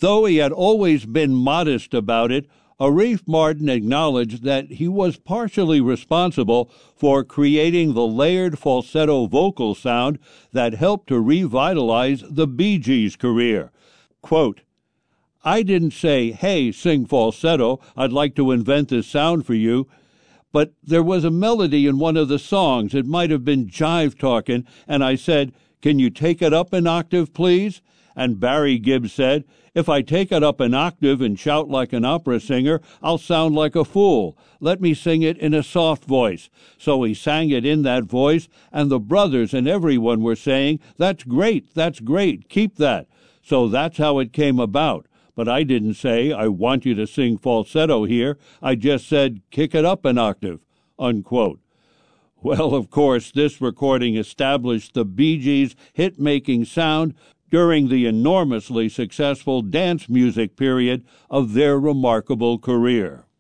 Though he had always been modest about it, Arif Mardin acknowledged that he was partially responsible for creating the layered falsetto vocal sound that helped to revitalize the Bee Gees' career. Quote, "I didn't say, 'Hey, sing falsetto, I'd like to invent this sound for you,' but there was a melody in one of the songs, it might have been jive talking, and I said, 'Can you take it up an octave, please?' And Barry Gibb said, 'If I take it up an octave and shout like an opera singer, I'll sound like a fool. Let me sing it in a soft voice.' So he sang it in that voice, and the brothers and everyone were saying, 'That's great, keep that.' So that's how it came about. But I didn't say, 'I want you to sing falsetto here.' I just said, 'Kick it up an octave,'" unquote. Well, of course, this recording established the Bee Gees' hit-making sound during the enormously successful dance music period of their remarkable career.